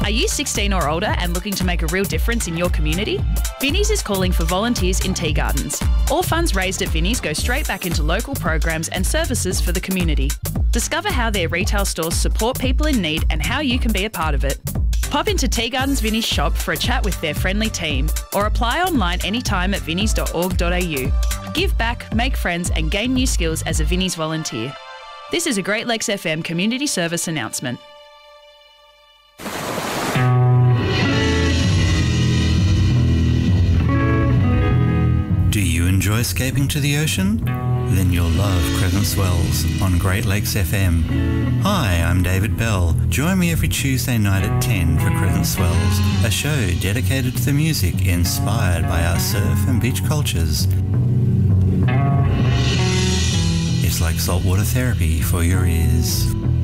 Are you 16 or older and looking to make a real difference in your community? Vinnie's is calling for volunteers in tea gardens. All funds raised at Vinnie's go straight back into local programs and services for the community. Discover how their retail stores support people in need and how you can be a part of it. Pop into Tea Gardens Vinnie's shop for a chat with their friendly team, or apply online anytime at vinnies.org.au. Give back, make friends and gain new skills as a Vinnie's volunteer. This is a Great Lakes FM community service announcement. Do you enjoy escaping to the ocean? Then you'll love Crescent Swells on Great Lakes FM. Hi, I'm David Bell. Join me every Tuesday night at 10 for Crescent Swells, a show dedicated to the music inspired by our surf and beach cultures. It's like saltwater therapy for your ears.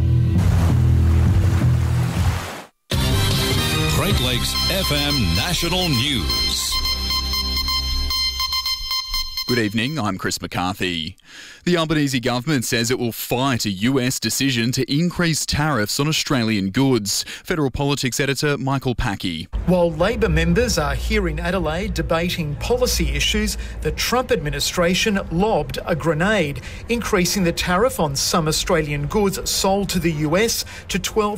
Great Lakes FM National News. Good evening, I'm Chris McCarthy. The Albanese government says it will fight a US decision to increase tariffs on Australian goods. Federal Politics editor Michael Packey. While Labor members are here in Adelaide debating policy issues, the Trump administration lobbed a grenade, increasing the tariff on some Australian goods sold to the US to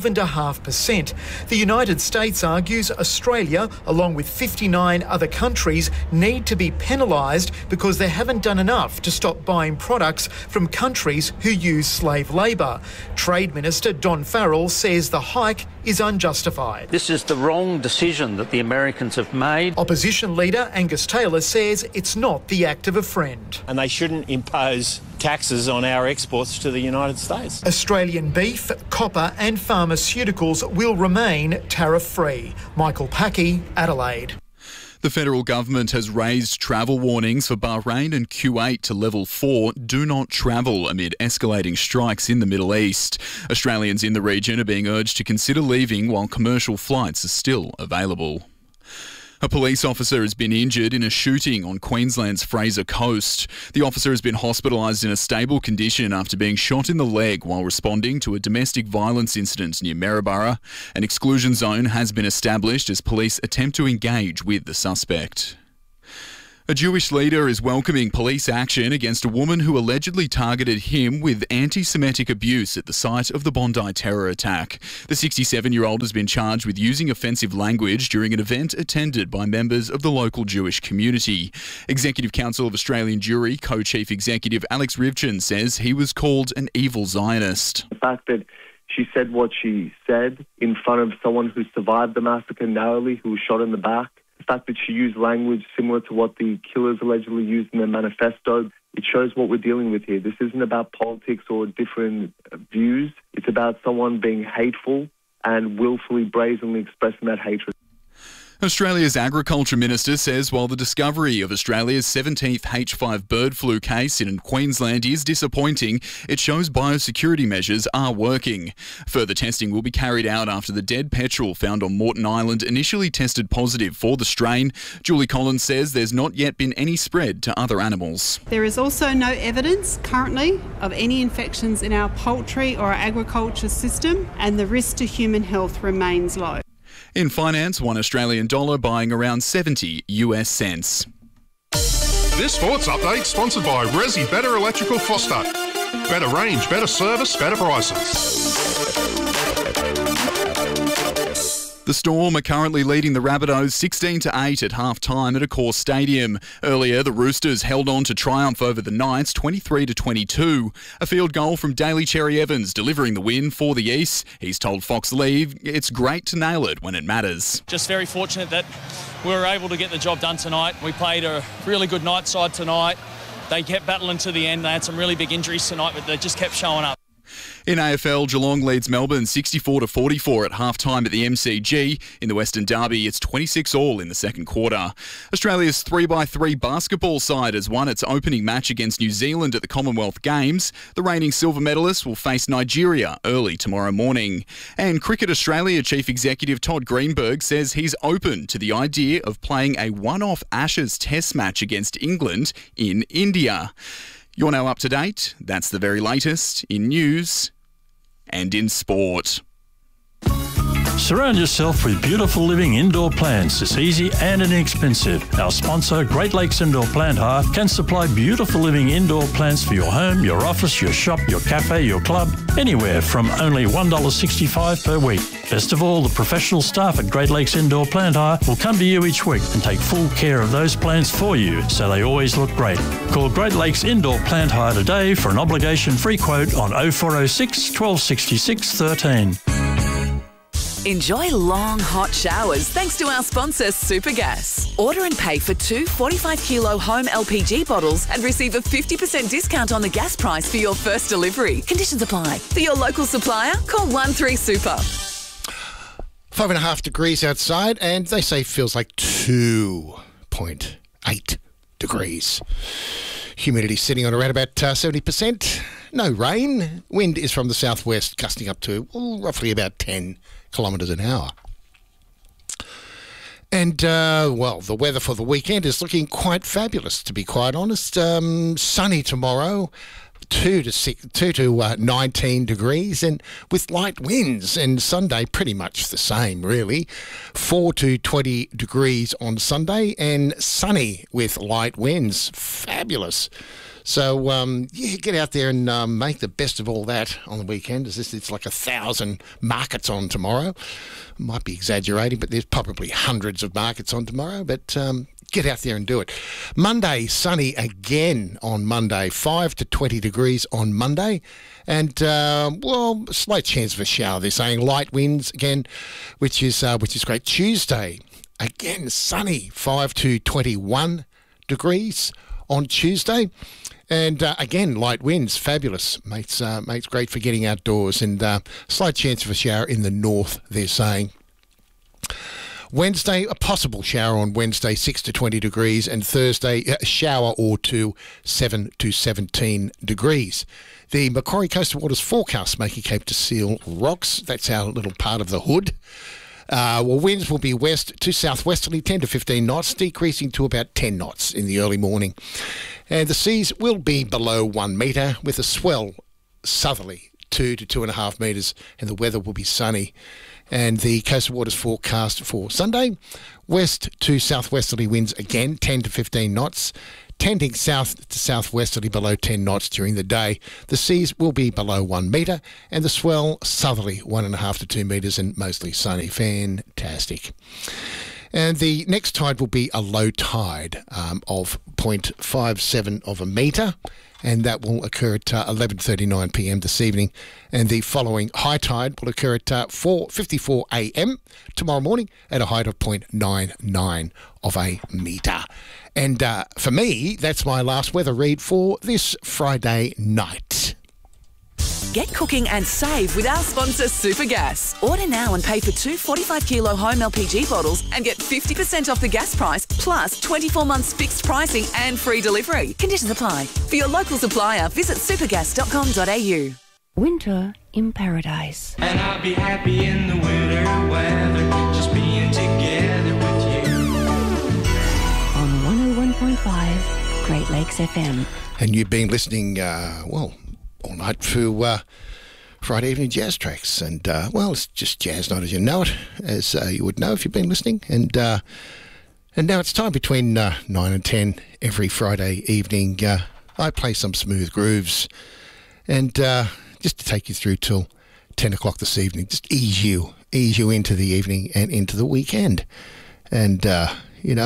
12.5%. The United States argues Australia, along with 59 other countries, need to be penalised because they haven't done enough to stop buying products from countries who use slave labour. Trade Minister Don Farrell says the hike is unjustified. This is the wrong decision that the Americans have made. Opposition leader Angus Taylor says it's not the act of a friend. And they shouldn't impose taxes on our exports to the United States. Australian beef, copper and pharmaceuticals will remain tariff-free. Michael Packey, Adelaide. The federal government has raised travel warnings for Bahrain and Kuwait to level 4, do not travel, amid escalating strikes in the Middle East. Australians in the region are being urged to consider leaving while commercial flights are still available. A police officer has been injured in a shooting on Queensland's Fraser Coast. The officer has been hospitalised in a stable condition after being shot in the leg while responding to a domestic violence incident near Maryborough. An exclusion zone has been established as police attempt to engage with the suspect. A Jewish leader is welcoming police action against a woman who allegedly targeted him with anti-Semitic abuse at the site of the Bondi terror attack. The 67-year-old has been charged with using offensive language during an event attended by members of the local Jewish community. Executive Council of Australian Jewry co-chief executive Alex Rivchin says he was called an evil Zionist. The fact that she said what she said in front of someone who survived the massacre narrowly, who was shot in the back, the fact that she used language similar to what the killers allegedly used in their manifesto, it shows what we're dealing with here. This isn't about politics or different views. It's about someone being hateful and willfully, brazenly expressing that hatred. Australia's Agriculture Minister says while the discovery of Australia's 17th H5 bird flu case in Queensland is disappointing, it shows biosecurity measures are working. Further testing will be carried out after the dead petrel found on Moreton Island initially tested positive for the strain. Julie Collins says there's not yet been any spread to other animals. There is also no evidence currently of any infections in our poultry or our agriculture system, and the risk to human health remains low. In finance, $1 Australian dollar buying around 70 US cents. This sports update sponsored by Resi Better Electrical Froster. Better range, better service, better prices. The Storm are currently leading the Rabbitohs 16-8 at half-time at Accor Stadium. Earlier, the Roosters held on to triumph over the Knights 23-22. A field goal from Daly Cherry Evans delivering the win for the East. He's told Fox Leave it's great to nail it when it matters. Just very fortunate that we were able to get the job done tonight. We played a really good night side tonight. They kept battling to the end. They had some really big injuries tonight, but they just kept showing up. In AFL, Geelong leads Melbourne 64-44 at half-time at the MCG. In the Western Derby, it's 26-all in the second quarter. Australia's 3x3 basketball side has won its opening match against New Zealand at the Commonwealth Games. The reigning silver medalists will face Nigeria early tomorrow morning. And Cricket Australia Chief Executive Todd Greenberg says he's open to the idea of playing a one-off Ashes Test match against England in India. You're now up to date. That's the very latest in news and in sport. Surround yourself with beautiful living indoor plants. It's easy and inexpensive. Our sponsor, Great Lakes Indoor Plant Hire, can supply beautiful living indoor plants for your home, your office, your shop, your cafe, your club, anywhere from only $1.65 per week. Best of all, the professional staff at Great Lakes Indoor Plant Hire will come to you each week and take full care of those plants for you so they always look great. Call Great Lakes Indoor Plant Hire today for an obligation-free quote on 0406 1266 13. Enjoy long, hot showers thanks to our sponsor, Supergas. Order and pay for 2 45-kilo home LPG bottles and receive a 50% discount on the gas price for your first delivery. Conditions apply. For your local supplier, call 13Super. 5.5 degrees outside, and they say feels like 2.8 degrees. Humidity sitting on around about 70%. No rain. Wind is from the southwest, gusting up to roughly about 10 kilometres an hour. And, the weather for the weekend is looking quite fabulous, to be quite honest. Sunny tomorrow, 2 to 19 degrees, and with light winds. And Sunday, pretty much the same, really. 4 to 20 degrees on Sunday, and sunny with light winds. Fabulous. So, get out there and make the best of all that on the weekend. It's like 1,000 markets on tomorrow. Might be exaggerating, but there's probably hundreds of markets on tomorrow. But get out there and do it. Monday, sunny again on Monday. 5 to 20 degrees on Monday. And, slight chance of a shower. They're saying light winds again, which is great. Tuesday, again, sunny. 5 to 21 degrees on Tuesday. And again, light winds, fabulous. Makes great for getting outdoors. And slight chance of a shower in the north, they're saying. Wednesday, a possible shower on Wednesday, 6 to 20 degrees. And Thursday, a shower or two, 7 to 17 degrees. The Macquarie Coastal Waters forecast making Cape to Seal rocks. That's our little part of the hood. Winds will be west to southwesterly, 10 to 15 knots, decreasing to about 10 knots in the early morning. And the seas will be below 1 metre, with a swell southerly, 2 to 2.5 metres, and the weather will be sunny. And the coastal waters forecast for Sunday, west to southwesterly winds again, 10 to 15 knots, tending south to southwesterly below 10 knots during the day. The seas will be below 1 metre, and the swell southerly, 1.5 to 2 metres, and mostly sunny. Fantastic. And the next tide will be a low tide of 0.57 of a metre, and that will occur at 11:39 p.m. this evening. And the following high tide will occur at 4:54 a.m. tomorrow morning at a height of 0.99 of a metre. And for me, that's my last weather read for this Friday night. Get cooking and save with our sponsor, Supergas. Order now and pay for 2 45-kilo home LPG bottles and get 50% off the gas price, plus 24 months fixed pricing and free delivery. Conditions apply. For your local supplier, visit supergas.com.au. Winter in paradise. And I'll be happy in the winter weather, just being together with you. On 101.5 Great Lakes FM. And you've been listening, all night through Friday evening jazz tracks. And, it's just jazz night as you know it, as you would know if you've been listening. And now it's time between 9 and 10 every Friday evening. I play some smooth grooves. And just to take you through till 10 o'clock this evening, just ease you into the evening and into the weekend. And, I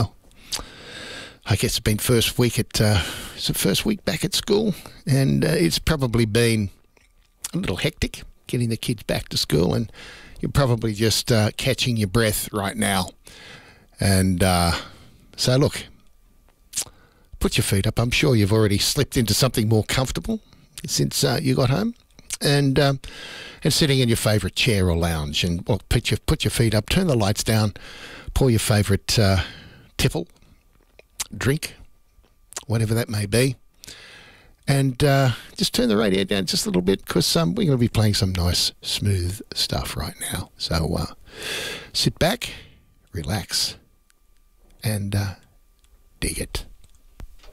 guess it's been first week back at school, and it's probably been a little hectic getting the kids back to school, and you're probably just catching your breath right now. And so look, put your feet up. I'm sure you've already slipped into something more comfortable since you got home, and sitting in your favourite chair or lounge, and put your feet up, turn the lights down, pour your favourite tipple, drink, whatever that may be, and just turn the radio down just a little bit, because we're going to be playing some nice smooth stuff right now. So sit back, relax, and dig it.